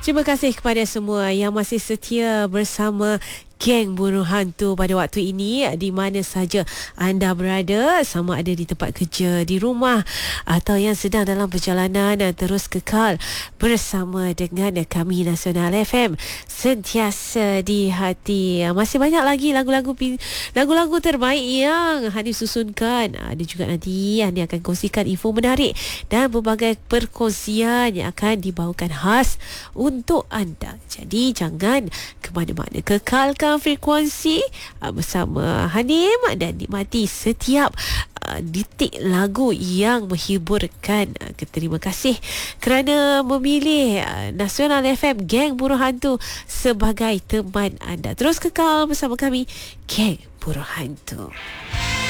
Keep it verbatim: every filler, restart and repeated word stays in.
Terima kasih kepada semua yang masih setia bersama Geng Bunuh Hantu pada waktu ini, di mana saja anda berada, sama ada di tempat kerja, di rumah atau yang sedang dalam perjalanan, terus kekal bersama dengan kami Nasional F M, sentiasa di hati. Masih banyak lagi lagu-lagu lagu-lagu terbaik yang Hanif susunkan. Ada juga nanti Hanif akan kongsikan info menarik dan berbagai perkongsian yang akan dibawakan khas untuk anda. Jadi jangan ke mana-mana, kekalkan frekuensi uh, bersama Hanim dan nikmati setiap uh, detik lagu yang menghiburkan. Uh, terima kasih kerana memilih uh, Nasional F M Geng Bunuh Hantu sebagai teman anda. Terus kekal bersama kami, Geng Bunuh Hantu.